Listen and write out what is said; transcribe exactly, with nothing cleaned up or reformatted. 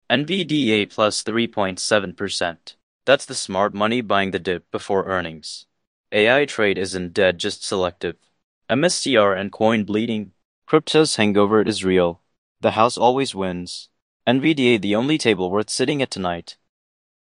N V D A plus three point seven percent. That's the smart money buying the dip before earnings. A I trade isn't dead, just selective. M S T R and coin bleeding. Crypto's hangover is real. The house always wins. N V D A the only table worth sitting at tonight.